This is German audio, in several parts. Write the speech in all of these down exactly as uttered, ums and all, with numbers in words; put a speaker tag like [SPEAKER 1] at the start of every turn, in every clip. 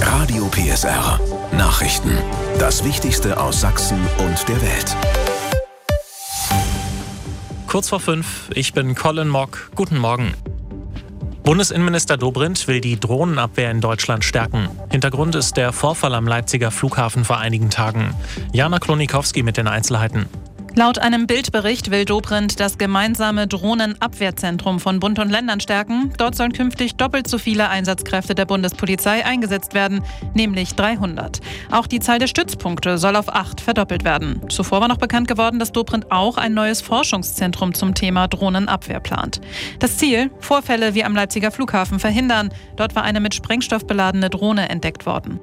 [SPEAKER 1] Radio P S R. Nachrichten. Das Wichtigste aus Sachsen und der Welt.
[SPEAKER 2] Kurz vor fünf, ich bin Colin Mock. Guten Morgen. Bundesinnenminister Dobrindt will die Drohnenabwehr in Deutschland stärken. Hintergrund ist der Vorfall am Leipziger Flughafen vor einigen Tagen. Jana Klonikowski mit den Einzelheiten.
[SPEAKER 3] Laut einem Bildbericht will Dobrindt das gemeinsame Drohnenabwehrzentrum von Bund und Ländern stärken. Dort sollen künftig doppelt so viele Einsatzkräfte der Bundespolizei eingesetzt werden, nämlich dreihundert. Auch die Zahl der Stützpunkte soll auf acht verdoppelt werden. Zuvor war noch bekannt geworden, dass Dobrindt auch ein neues Forschungszentrum zum Thema Drohnenabwehr plant. Das Ziel: Vorfälle wie am Leipziger Flughafen verhindern. Dort war eine mit Sprengstoff beladene Drohne entdeckt worden.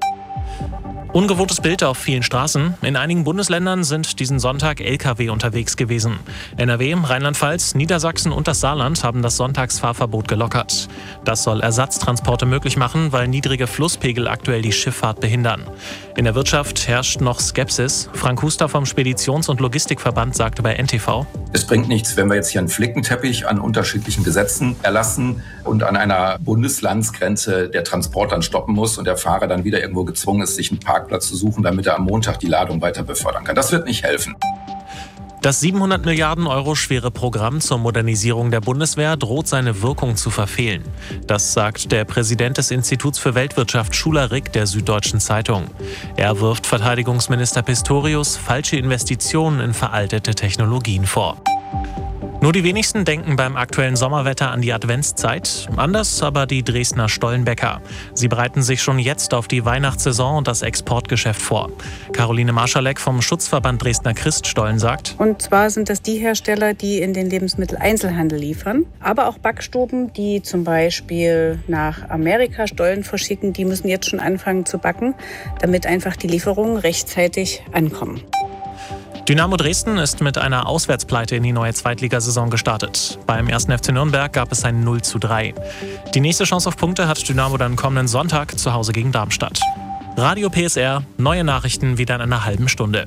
[SPEAKER 2] Ungewohntes Bild auf vielen Straßen. In einigen Bundesländern sind diesen Sonntag L K W unterwegs gewesen. N R W, Rheinland-Pfalz, Niedersachsen und das Saarland haben das Sonntagsfahrverbot gelockert. Das soll Ersatztransporte möglich machen, weil niedrige Flusspegel aktuell die Schifffahrt behindern. In der Wirtschaft herrscht noch Skepsis. Frank Huster vom Speditions- und Logistikverband sagte bei N T V:
[SPEAKER 4] Es bringt nichts, wenn wir jetzt hier einen Flickenteppich an unterschiedlichen Gesetzen erlassen und an einer Bundeslandsgrenze der Transport dann stoppen muss und der Fahrer dann wieder irgendwo gezwungen ist, sich einen Parkplatz zu suchen, damit er am Montag die Ladung weiter befördern kann. Das wird nicht helfen.
[SPEAKER 2] Das siebenhundert Milliarden Euro schwere Programm zur Modernisierung der Bundeswehr droht seine Wirkung zu verfehlen. Das sagt der Präsident des Instituts für Weltwirtschaft Schuler-Rick der Süddeutschen Zeitung. Er wirft Verteidigungsminister Pistorius falsche Investitionen in veraltete Technologien vor. Nur die wenigsten denken beim aktuellen Sommerwetter an die Adventszeit. Anders aber die Dresdner Stollenbäcker. Sie bereiten sich schon jetzt auf die Weihnachtssaison und das Exportgeschäft vor. Caroline Marschalek vom Schutzverband Dresdner Christstollen sagt:
[SPEAKER 5] Und zwar sind das die Hersteller, die in den Lebensmitteleinzelhandel liefern. Aber auch Backstuben, die zum Beispiel nach Amerika Stollen verschicken, die müssen jetzt schon anfangen zu backen, damit einfach die Lieferungen rechtzeitig ankommen.
[SPEAKER 2] Dynamo Dresden ist mit einer Auswärtspleite in die neue Zweitligasaison gestartet. Beim ersten F C Nürnberg gab es ein null zu drei. Die nächste Chance auf Punkte hat Dynamo dann kommenden Sonntag zu Hause gegen Darmstadt. Radio P S R, neue Nachrichten wieder in einer halben Stunde.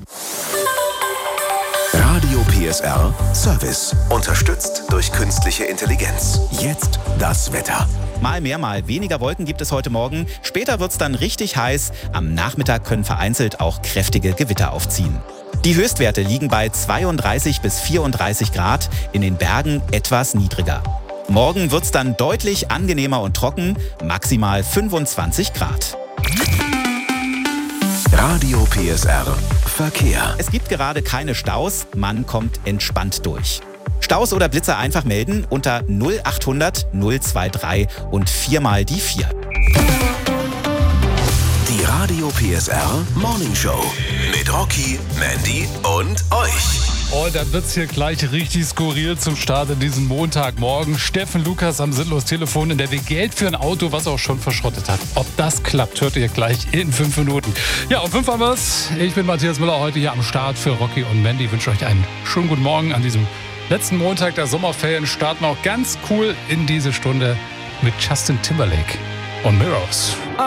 [SPEAKER 1] Radio P S R Service. Unterstützt durch künstliche Intelligenz. Jetzt das Wetter.
[SPEAKER 6] Mal mehr, mal weniger Wolken gibt es heute Morgen. Später wird es dann richtig heiß. Am Nachmittag können vereinzelt auch kräftige Gewitter aufziehen. Die Höchstwerte liegen bei zweiunddreißig bis vierunddreißig Grad, in den Bergen etwas niedriger. Morgen wird es dann deutlich angenehmer und trocken, maximal fünfundzwanzig Grad.
[SPEAKER 1] Radio P S R Verkehr.
[SPEAKER 6] Es gibt gerade keine Staus, man kommt entspannt durch. Staus oder Blitzer einfach melden unter null achthundert null drei drei und viermal die vier.
[SPEAKER 1] Die Radio P S R Morning Show mit Rocky, Mandy und euch.
[SPEAKER 7] Oh, dann wird's hier gleich richtig skurril zum Start in diesem Montagmorgen. Steffen Lukas am sinnlos Telefon, in der wir Geld für ein Auto, was auch schon verschrottet hat. Ob das klappt, hört ihr gleich in fünf Minuten. Ja, um fünf haben wir's. Ich bin Matthias Müller, heute hier am Start für Rocky und Mandy. Ich wünsche euch einen schönen guten Morgen an diesem letzten Montag der Sommerferien. Starten auch ganz cool in diese Stunde mit Justin Timberlake und Mirrors.